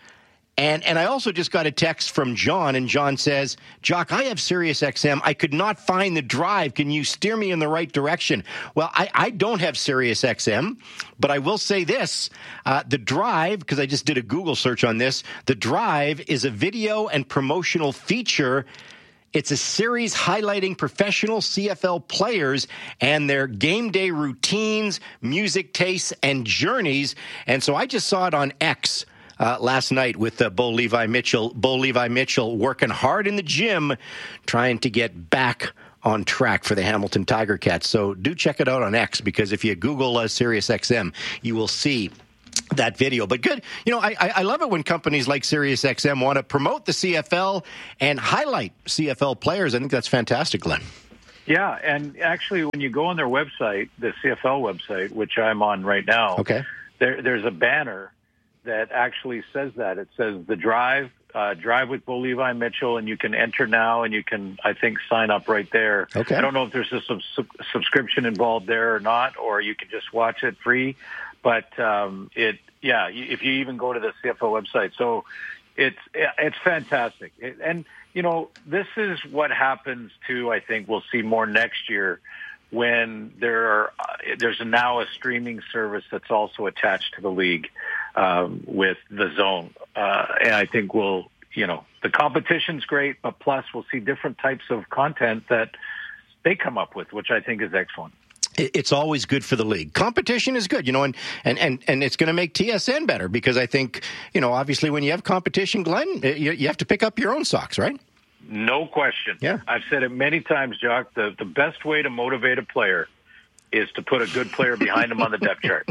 And and I also just got a text from John, and John says, Jock, I have Sirius X M. I could not find the drive. Can you steer me in the right direction? Well, I, I don't have Sirius X M, but I will say this. Uh, the drive, because I just did a Google search on this, the drive is a video and promotional feature. It's a series highlighting professional C F L players and their game day routines, music tastes, and journeys. And so I just saw it on X Uh, last night with uh, Bo Levi Mitchell. Bo Levi Mitchell working hard in the gym, trying to get back on track for the Hamilton Tiger Cats. So do check it out on X, because if you Google uh, Sirius X M, you will see that video. But good, you know, I, I love it when companies like Sirius X M want to promote the C F L and highlight C F L players. I think that's fantastic, Glenn. Yeah, and actually, when you go on their website, the C F L website, which I'm on right now, okay, there, there's a banner that actually says that. It says the drive, uh, drive with Bo Levi Mitchell, and you can enter now, and you can, I think, sign up right there. Okay. I don't know if there's a sub- subscription involved there or not, or you can just watch it free. But um, it, yeah, if you even go to the C F L website, so it's it's fantastic. It, and you know, this is what happens too. I think we'll see more next year, when there are, uh, there's now a streaming service that's also attached to the league um, with the Zone. Uh, and I think we'll, you know, the competition's great, but plus we'll see different types of content that they come up with, which I think is excellent. It's always good for the league. Competition is good, you know, and, and, and, and it's going to make T S N better, because I think, you know, obviously when you have competition, Glenn, you, you have to pick up your own socks, right? No question. Yeah. I've said it many times, Jock. The, the best way to motivate a player is to put a good player behind him on the depth chart.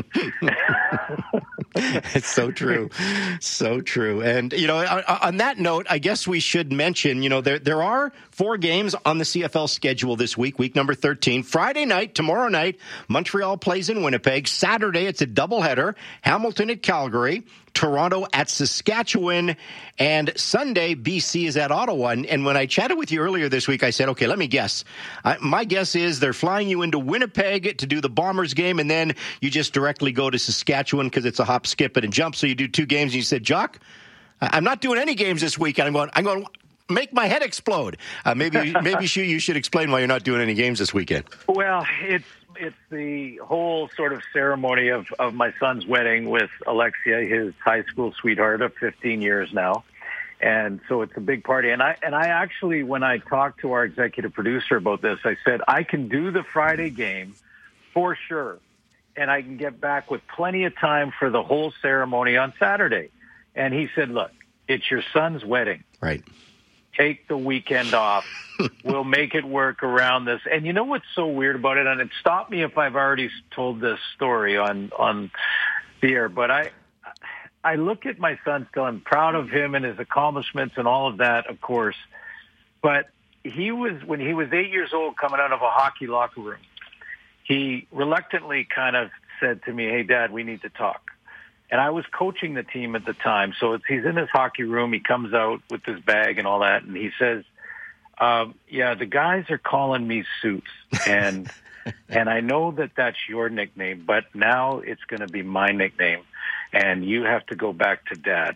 It's so true. So true. And, you know, on, on that note, I guess we should mention, you know, there there are four games on the C F L schedule this week, week number thirteen. Friday night, tomorrow night, Montreal plays in Winnipeg. Saturday, it's a doubleheader, Hamilton at Calgary, Toronto at Saskatchewan, and Sunday, B C is at Ottawa. And, and when I chatted with you earlier this week, I said, okay, let me guess. Uh, my guess is they're flying you into Winnipeg to do the Bombers game, and then you just directly go to Saskatchewan because it's a hop, skip, and a jump. So you do two games, and you said, Jock, I'm not doing any games this week. And I'm going, I'm going to make my head explode. Uh, maybe maybe you should explain why you're not doing any games this weekend. Well, it's it's the whole sort of ceremony of, of my son's wedding with Alexia, his high school sweetheart of fifteen years now. And so it's a big party. And I and I actually, when I talked to our executive producer about this, I said, I can do the Friday game for sure. And I can get back with plenty of time for the whole ceremony on Saturday. And he said, look, it's your son's wedding. Right. Take the weekend off. We'll make it work around this. And you know what's so weird about it? And it stop me if I've already told this story on, on the air, but I, I look at my son still. I'm proud of him and his accomplishments and all of that, of course. But he was, when he was eight years old, coming out of a hockey locker room, he reluctantly kind of said to me, hey, Dad, we need to talk. And I was coaching the team at the time. So it's, he's in his hockey room. He comes out with his bag and all that. And he says, um, yeah, the guys are calling me Suits. And, and I know that that's your nickname, but now it's going to be my nickname. And you have to go back to Dad.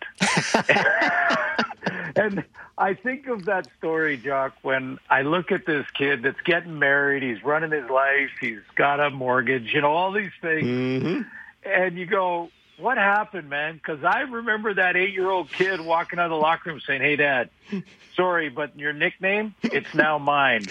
And I think of that story, Jock, when I look at this kid that's getting married. He's running his life. He's got a mortgage, you know, all these things. Mm-hmm. And you go, what happened, man? Because I remember that eight-year-old kid walking out of the locker room saying, hey, Dad, sorry, but your nickname, it's now mine.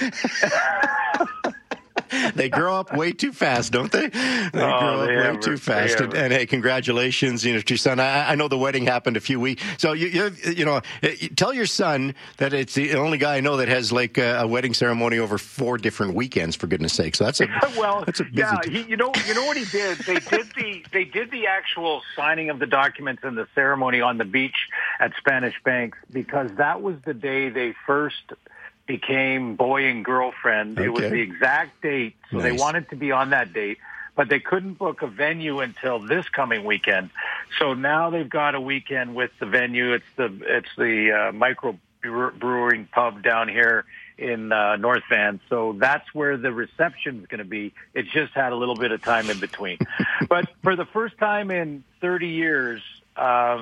They grow up way too fast, don't they? They oh, grow up they way ever, too fast. And, and hey, congratulations, you know, to your son. I, I know the wedding happened a few weeks. So you, you, you know, tell your son that it's the only guy I know that has like a, a wedding ceremony over four different weekends. For goodness' sake, so that's a well, that's a busy yeah. T- He, you know, you know what he did? They did the they did the actual signing of the documents and the ceremony on the beach at Spanish Banks because that was the day they first became boy and girlfriend. Okay. It was the exact date, so Nice. they wanted to be on that date, but they couldn't book a venue until this coming weekend. So now they've got a weekend with the venue. It's the it's the uh, micro brewing pub down here in uh, North Van. So that's where the reception is going to be. It just had a little bit of time in between. But for the first time in thirty years, um,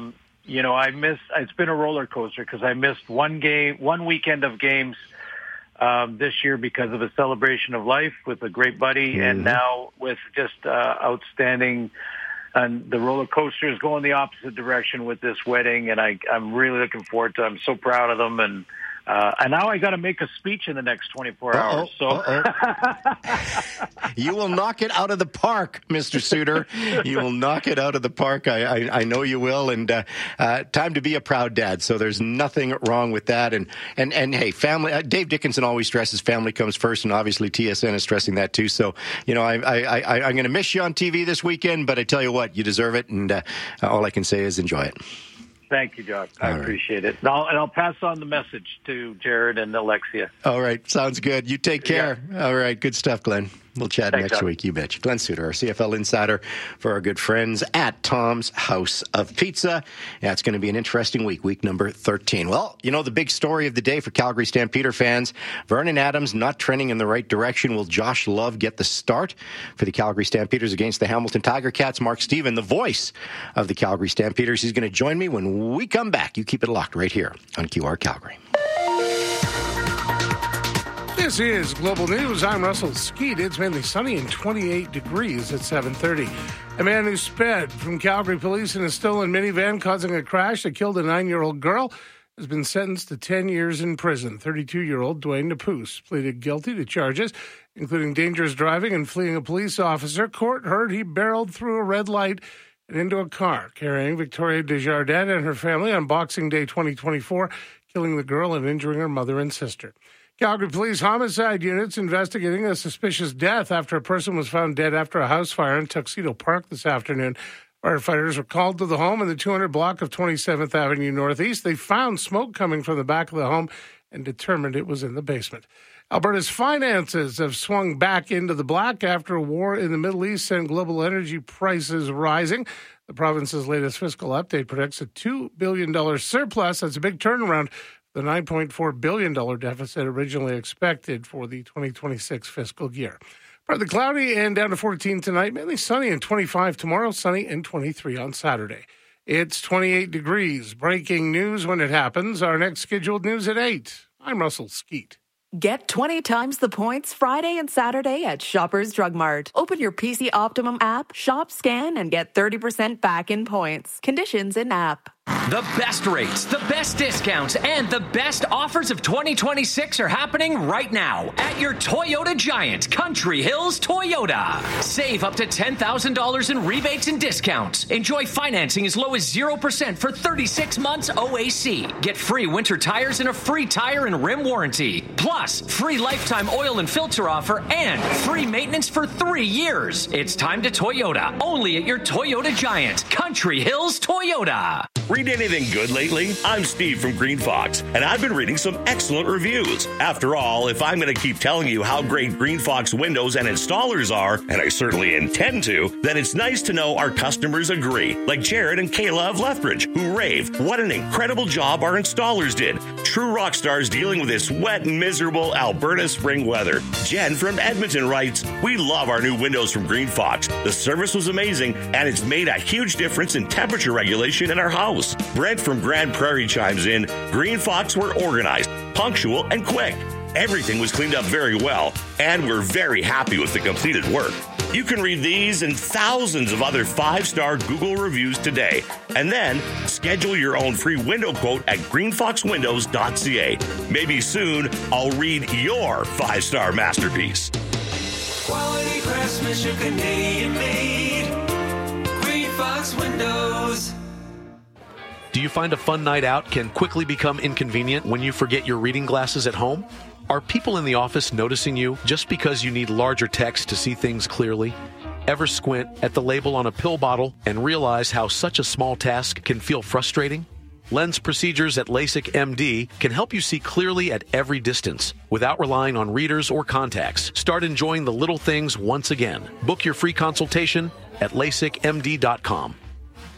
you know, I missed, it's been a roller coaster because I missed one game, one weekend of games um, this year because of a celebration of life with a great buddy. Mm-hmm. And now with just uh, outstanding, and the roller coaster is going the opposite direction with this wedding. And I, I'm really looking forward to it. I'm so proud of them. And, Uh, and now I got to make a speech in the next twenty-four Uh-oh, hours. So you will knock it out of the park, Mister Suter. You will knock it out of the park. I, I, I know you will. And uh, uh, time to be a proud dad. So there's nothing wrong with that. And and and hey, family. Uh, Dave Dickinson always stresses family comes first, and obviously T S N is stressing that too. So you know, I, I, I I'm going to miss you on T V this weekend, but I tell you what, you deserve it, and uh, all I can say is enjoy it. Thank you, Doc. I All appreciate right. it. And I'll, and I'll pass on the message to Jared and Alexia. All right. Sounds good. You take care. Yeah. All right. Good stuff, Glenn. We'll chat Thanks, next Doc. week. You betcha. Glenn Suter, our C F L insider for our good friends at Tom's House of Pizza. Yeah, it's going to be an interesting week, week number thirteen. Well, you know, the big story of the day for Calgary Stampeder fans, Vernon Adams not trending in the right direction. Will Josh Love get the start for the Calgary Stampeders against the Hamilton Tiger Cats? Mark Stephen, the voice of the Calgary Stampeders, he's going to join me when we come back. You keep it locked right here on Q R Calgary. This is Global News. I'm Russell Skeet. It's mainly sunny and twenty-eight degrees at seven thirty. A man who sped from Calgary police in a stolen minivan causing a crash that killed a nine-year-old girl has been sentenced to ten years in prison. thirty-two-year-old Dwayne Napus pleaded guilty to charges, including dangerous driving and fleeing a police officer. Court heard he barreled through a red light and into a car carrying Victoria Desjardins and her family on Boxing Day twenty twenty-four, killing the girl and injuring her mother and sister. Calgary Police homicide units investigating a suspicious death after a person was found dead after a house fire in Tuxedo Park this afternoon. Firefighters were called to the home in the two hundred block of twenty-seventh Avenue Northeast. They found smoke coming from the back of the home and determined it was in the basement. Alberta's finances have swung back into the black after a war in the Middle East and global energy prices rising. The province's latest fiscal update predicts a two billion dollars surplus. That's a big turnaround. The nine point four billion dollars deficit originally expected for the twenty twenty-six fiscal year. Partly cloudy and down to fourteen tonight, mainly sunny and twenty-five tomorrow, sunny and twenty-three on Saturday. It's twenty-eight degrees. Breaking news when it happens. Our next scheduled news at eight. I'm Russell Skeet. Get twenty times the points Friday and Saturday at Shoppers Drug Mart. Open your P C Optimum app, shop, scan, and get thirty percent back in points. Conditions in app. The best rates, the best discounts, and the best offers of twenty twenty-six are happening right now at your Toyota Giant, Country Hills Toyota. Save up to ten thousand dollars in rebates and discounts. Enjoy financing as low as zero percent for thirty-six months O A C. Get free winter tires and a free tire and rim warranty. Plus, free lifetime oil and filter offer and free maintenance for three years. It's time to Toyota, only at your Toyota Giant, Country Hills Toyota. Read anything good lately? I'm Steve from Green Fox, and I've been reading some excellent reviews. After all, if I'm going to keep telling you how great Green Fox windows and installers are, and I certainly intend to, then it's nice to know our customers agree, like Jared and Kayla of Lethbridge, who rave what an incredible job our installers did. True rock stars dealing with this wet and miserable Alberta spring weather. Jen from Edmonton writes, we love our new windows from Green Fox. The service was amazing, and it's made a huge difference in temperature regulation in our house. Brent from Grand Prairie chimes in, Green Fox were organized, punctual, and quick. Everything was cleaned up very well, and we're very happy with the completed work. You can read these and thousands of other five-star Google reviews today, and then schedule your own free window quote at green fox windows dot c a. Maybe soon I'll read your five-star masterpiece. Quality craftsmanship, Canadian made. Green Fox Windows. Do you find a fun night out can quickly become inconvenient when you forget your reading glasses at home? Are people in the office noticing you just because you need larger text to see things clearly? Ever squint at the label on a pill bottle and realize how such a small task can feel frustrating? Lens Procedures at LASIK M D can help you see clearly at every distance without relying on readers or contacts. Start enjoying the little things once again. Book your free consultation at lasik m d dot com.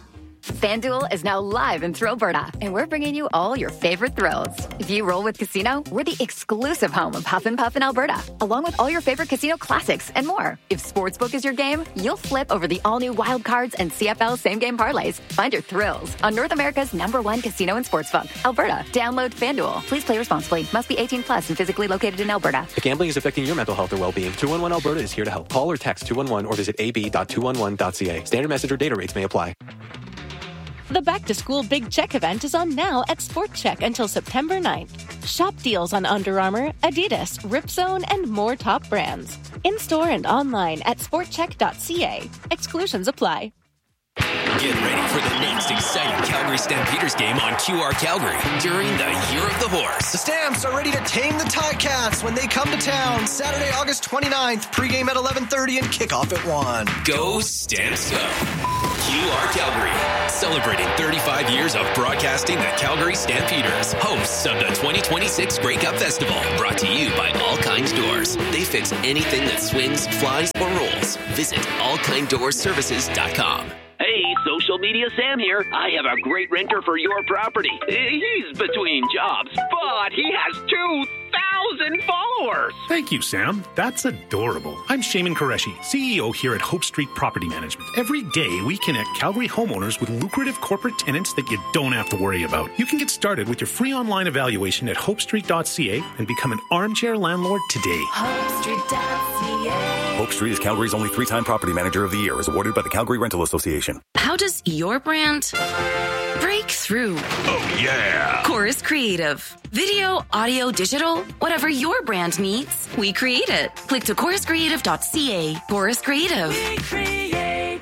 FanDuel is now live in Thrillberta, and we're bringing you all your favorite thrills. If you roll with Casino, we're the exclusive home of Huff and Puff in Alberta, along with all your favorite casino classics and more. If Sportsbook is your game, you'll flip over the all-new Wild Cards and C F L same-game parlays. Find your thrills on North America's number one casino and sportsbook, Alberta. Download FanDuel. Please play responsibly. Must be eighteen plus and physically located in Alberta. If gambling is affecting your mental health or well-being, two one one Alberta is here to help. Call or text two one one or visit a b dot two one one dot c a. Standard message or data rates may apply. The Back to School Big Check event is on now at Sport Check until September ninth. Shop deals on Under Armour, Adidas, Ripzone, and more top brands. In-store and online at sport check dot c a. Exclusions apply. Get ready for the next exciting Calgary Stampeders game on Q R Calgary during the Year of the Horse. The Stamps are ready to tame the Ticats when they come to town Saturday, August twenty-ninth. Pregame at eleven thirty and kickoff at one. Go Stamps Go! Q R Calgary, celebrating thirty-five years of broadcasting the Calgary Stampeders, hosts of the twenty twenty-six Grey Cup Festival, brought to you by All Kinds Doors. They fix anything that swings, flies, or rolls. Visit all kind doors services dot com. Hey, social media Sam here. I have a great renter for your property. He's between jobs, but he has two thousand followers. Thank you, Sam. That's adorable. I'm Shaman Qureshi, C E O here at Hope Street Property Management. Every day, we connect Calgary homeowners with lucrative corporate tenants that you don't have to worry about. You can get started with your free online evaluation at hope street dot c a and become an armchair landlord today. hope street dot c a. Hope Street is Calgary's only three-time Property Manager of the Year, as awarded by the Calgary Rental Association. How does your brand break through? Oh, yeah! Chorus Creative. Video, audio, digital, whatever your brand needs, we create it. Click to chorus creative dot c a. Chorus Creative. We create.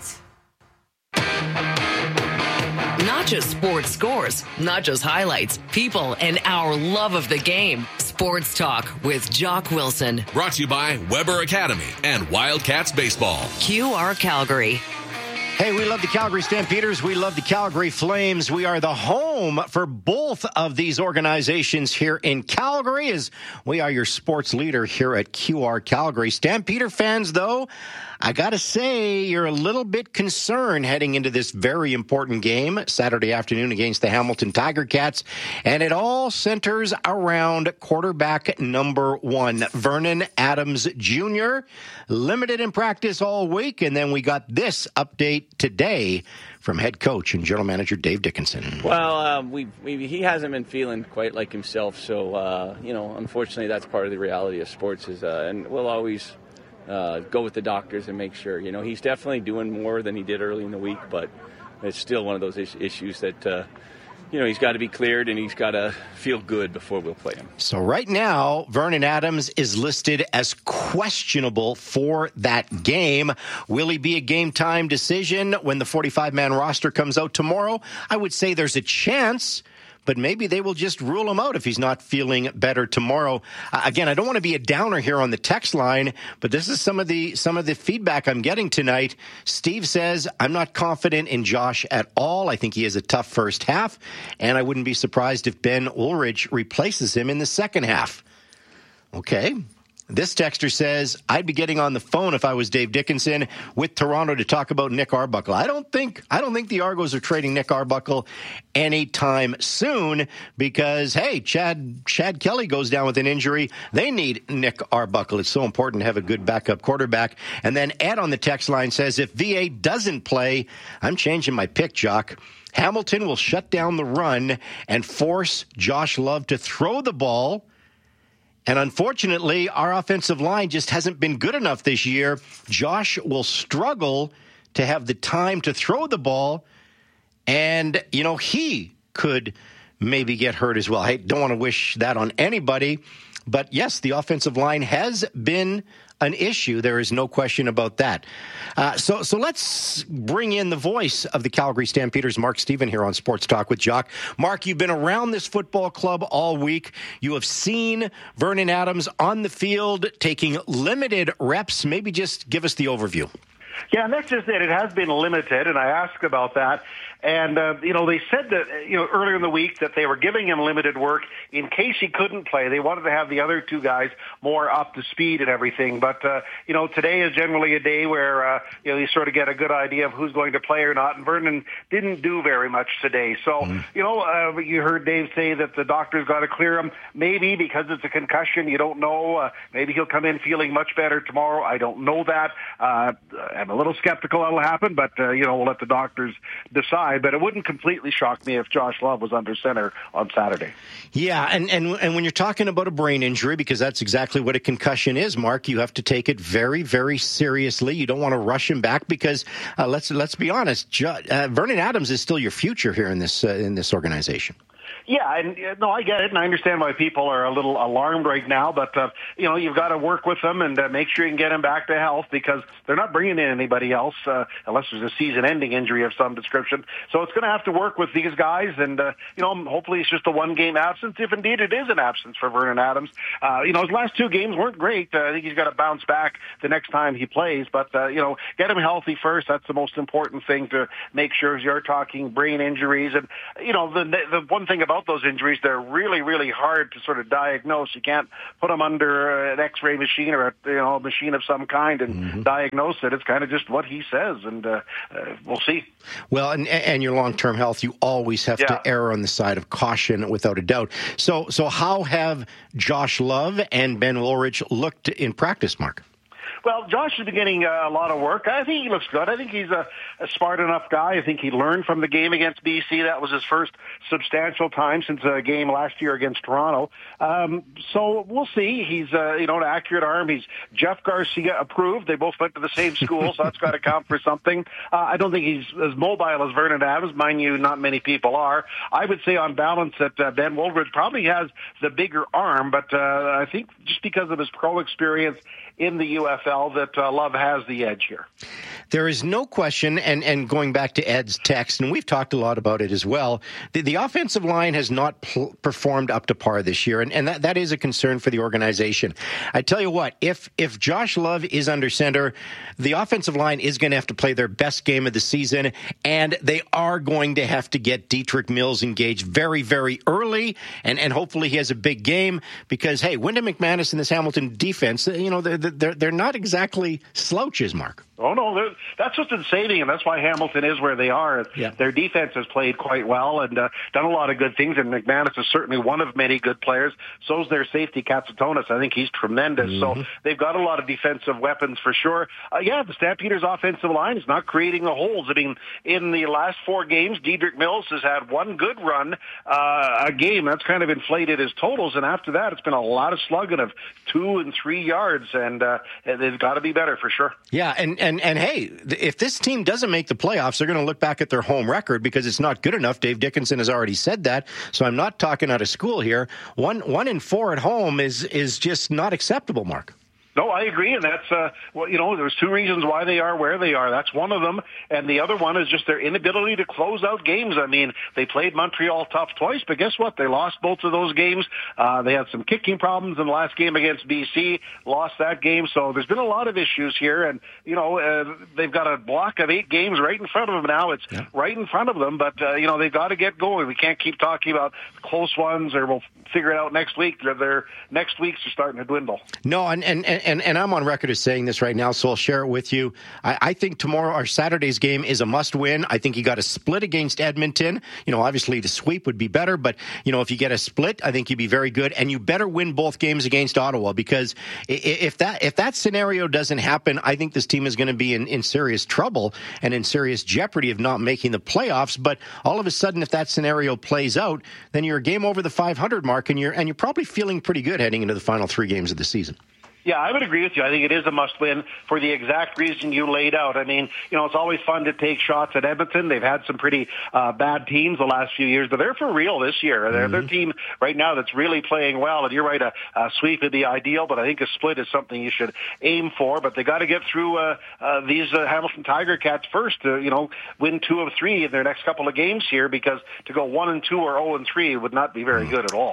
Not just sports scores, not just highlights, people, and our love of the game. Sports Talk with Jock Wilson. Brought to you by Weber Academy and Wildcats Baseball. Q R Calgary. Hey, we love the Calgary Stampeders. We love the Calgary Flames. We are the home for both of these organizations here in Calgary, as we are your sports leader here at Q R Calgary. Stampeder fans, though, I got to say you're a little bit concerned heading into this very important game Saturday afternoon against the Hamilton Tiger Cats. And it all centers around quarterback number one, Vernon Adams Junior Limited in practice all week. And then we got this update today from head coach and general manager Dave Dickenson. Well, uh, we, we he hasn't been feeling quite like himself. So, uh, you know, unfortunately, that's part of the reality of sports. Is uh, and we'll always uh, go with the doctors and make sure. You know, he's definitely doing more than he did early in the week, but it's still one of those is- issues that, uh, you know, he's got to be cleared and he's got to feel good before we'll play him. So right now, Vernon Adams is listed as questionable for that game. Will he be a game-time decision when the forty-five man roster comes out tomorrow? I would say there's a chance, but maybe they will just rule him out if he's not feeling better tomorrow. Uh, again, I don't want to be a downer here on the text line, but this is some of the some of the feedback I'm getting tonight. Steve says, I'm not confident in Josh at all. I think he has a tough first half, and I wouldn't be surprised if Ben Ulrich replaces him in the second half. Okay. This texter says, I'd be getting on the phone if I was Dave Dickenson with Toronto to talk about Nick Arbuckle. I don't think I don't think the Argos are trading Nick Arbuckle anytime soon because, hey, Chad Chad Kelly goes down with an injury. They need Nick Arbuckle. It's so important to have a good backup quarterback. And then Ed on the text line says, if V A doesn't play, I'm changing my pick, Jock. Hamilton will shut down the run and force Josh Love to throw the ball. And unfortunately, our offensive line just hasn't been good enough this year. Josh will struggle to have the time to throw the ball. And, you know, he could maybe get hurt as well. I don't want to wish that on anybody. But, yes, the offensive line has been an issue. There is no question about that. Uh, so so let's bring in the voice of the Calgary Stampeders, Mark Stephen, here on Sports Talk with Jock. Mark, you've been around this football club all week. You have seen Vernon Adams on the field taking limited reps. Maybe just give us the overview. Yeah, and that's just it. It has been limited, and I asked about that. And, uh, you know, they said that, you know, earlier in the week that they were giving him limited work in case he couldn't play. They wanted to have the other two guys more up to speed and everything. But, uh, you know, today is generally a day where, uh, you know, you sort of get a good idea of who's going to play or not. And Vernon didn't do very much today. So, mm. you know, uh, you heard Dave say that the doctor's got to clear him. Maybe because it's a concussion, you don't know. Uh, maybe he'll come in feeling much better tomorrow. I don't know that. Uh, I'm a little skeptical that'll happen, but, uh, you know, we'll let the doctors decide. But it wouldn't completely shock me if Josh Love was under center on Saturday. Yeah, and, and, and when you're talking about a brain injury, because that's exactly what a concussion is, Mark, you have to take it very, very seriously. You don't want to rush him back because, uh, let's let's be honest, jo- uh, Vernon Adams is still your future here in this uh, in this organization. Yeah, and uh, no, I get it, and I understand why people are a little alarmed right now. But uh, you know, you've got to work with them and uh, make sure you can get them back to health because they're not bringing in anybody else uh, unless there's a season-ending injury of some description. So it's going to have to work with these guys, and uh, you know, hopefully it's just a one-game absence. If indeed it is an absence for Vernon Adams, uh, you know, his last two games weren't great. Uh, I think he's got to bounce back the next time he plays. But uh, you know, get him healthy first. That's the most important thing to make sure. As you're talking brain injuries, and you know, the the one thing about those injuries, they're really, really hard to sort of diagnose. You can't put them under an X-ray machine or a, you know, a machine of some kind and mm-hmm. diagnose it. It's kind of just what he says, and uh, uh, we'll see. Well, and, and your long-term health, you always have yeah. to err on the side of caution, without a doubt. So, so how have Josh Love and Ben Woolridge looked in practice, Mark? Well, Josh is beginning uh, a lot of work. I think he looks good. I think he's a, a smart enough guy. I think he learned from the game against B C. That was his first substantial time since a game last year against Toronto. Um, so we'll see. He's, uh, you know, an accurate arm. He's Jeff Garcia approved. They both went to the same school, so that's got to count for something. Uh, I don't think he's as mobile as Vernon Adams. Mind you, not many people are. I would say on balance that uh, Ben Woolridge probably has the bigger arm, but uh, I think just because of his pro experience in the U F L that uh, Love has the edge here. There is no question, and, and going back to Ed's text, and we've talked a lot about it as well, the, the offensive line has not pl- performed up to par this year, and, and that, that is a concern for the organization. I tell you what, if if Josh Love is under center, the offensive line is going to have to play their best game of the season, and they are going to have to get Dietrich Mills engaged very, very early, and, and hopefully he has a big game, because, hey, Wyndham McManus and this Hamilton defense, you know, they're, they're, they're not exactly slouches, Mark. Oh, no, that's what's been saving, and that's why Hamilton is where they are. Yeah. Their defense has played quite well and uh, done a lot of good things, and McManus is certainly one of many good players. So's their safety, Katsatonis. I think he's tremendous. Mm-hmm. So they've got a lot of defensive weapons for sure. Uh, yeah, the Stampeders' offensive line is not creating the holes. I mean, in the last four games, Dietrich Mills has had one good run uh, a game. That's kind of inflated his totals, and after that, it's been a lot of slugging of two and three yards, and uh, they've got to be better for sure. Yeah, and, and And, and hey, if this team doesn't make the playoffs, they're going to look back at their home record because it's not good enough. Dave Dickenson has already said that, so I'm not talking out of school here. One one in four at home is is just not acceptable, Mark. No, I agree, and that's, uh, well, you know, there's two reasons why they are where they are. That's one of them, and the other one is just their inability to close out games. I mean, they played Montreal tough twice, but guess what? They lost both of those games. Uh, they had some kicking problems in the last game against B C, lost that game, so there's been a lot of issues here, and, you know, uh, they've got a block of eight games right in front of them now. It's yeah. right in front of them, but, uh, you know, they've got to get going. We can't keep talking about close ones, or we'll figure it out next week. Their, their next weeks are starting to dwindle. No, and, and, and, and I'm on record as saying this right now, so I'll share it with you. I, I think tomorrow, our Saturday's game, is a must-win. I think you got a split against Edmonton. You know, obviously the sweep would be better, but, you know, if you get a split, I think you'd be very good. And you better win both games against Ottawa, because if that if that scenario doesn't happen, I think this team is going to be in, in serious trouble and in serious jeopardy of not making the playoffs. But all of a sudden, if that scenario plays out, then you're a game over the five hundred mark, and you're and you're probably feeling pretty good heading into the final three games of the season. Yeah, I would agree with you. I think it is a must-win for the exact reason you laid out. I mean, you know, it's always fun to take shots at Edmonton. They've had some pretty uh, bad teams the last few years, but they're for real this year. They're mm-hmm. their team right now that's really playing well. And you're right, a, a sweep would be ideal, but I think a split is something you should aim for. But they got to get through uh, uh, these uh, Hamilton Tiger Cats first to, you know, win two of three in their next couple of games here, because to go one and two or zero and three would not be very mm-hmm. good at all.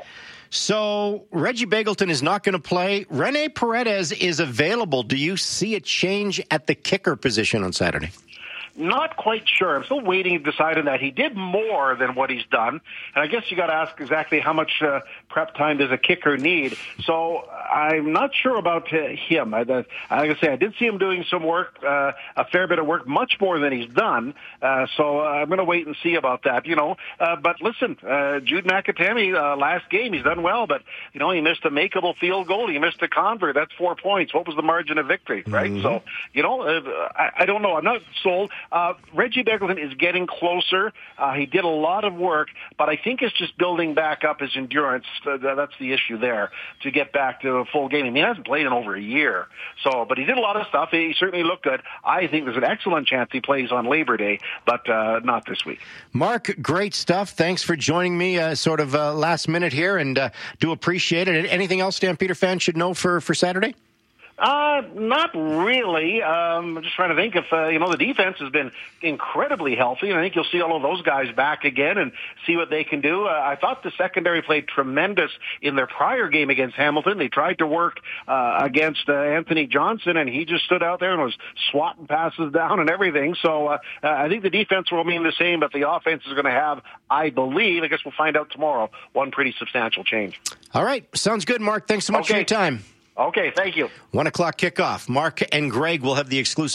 So Reggie Begelton is not going to play. Rene Paredes is available. Do you see a change at the kicker position on Saturday? Not quite sure. I'm still waiting to decide on that. He did more than what he's done, and I guess you got to ask exactly how much uh, prep time does a kicker need. So I'm not sure about uh, him. I, uh, like I say, I did see him doing some work, uh, a fair bit of work, much more than he's done. Uh, so uh, I'm going to wait and see about that. You know, uh, but listen, uh, Jude Nakatami, uh, last game he's done well, but you know he missed a makeable field goal. He missed a convert. That's four points. What was the margin of victory, right? Mm-hmm. So you know, uh, I, I don't know. I'm not sold. Uh, Reggie Begelton is getting closer. Uh, he did a lot of work, but I think it's just building back up his endurance. Uh, that's the issue there, to get back to a full game. I mean, he hasn't played in over a year. So, but he did a lot of stuff. He certainly looked good. I think there's an excellent chance he plays on Labor Day, but uh, not this week. Mark, great stuff. Thanks for joining me uh, sort of uh, last minute here, and uh, do appreciate it. Anything else Stampeder fans should know for, for Saturday? Uh, not really. Um, I'm just trying to think if, uh, you know, the defense has been incredibly healthy, and I think you'll see all of those guys back again and see what they can do. Uh, I thought the secondary played tremendous in their prior game against Hamilton. They tried to work uh, against uh, Anthony Johnson, and he just stood out there and was swatting passes down and everything. So uh, I think the defense will remain the same, but the offense is going to have, I believe, I guess we'll find out tomorrow, one pretty substantial change. All right. Sounds good, Mark. Thanks so much okay. for your time. Okay, thank you. One o'clock kickoff. Mark and Greg will have the exclusive